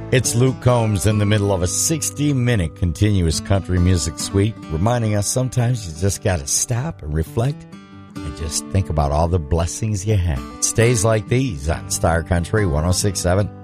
It's Luke Combs in the middle of a 60-minute continuous country music suite, reminding us sometimes you just got to stop and reflect and just think about all the blessings you have. It stays like these on Star Country 106.7